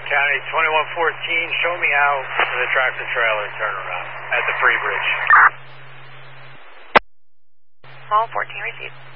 County 2114, show me how to the tractor trailer turnaround at the Free Bridge. Small 14 received.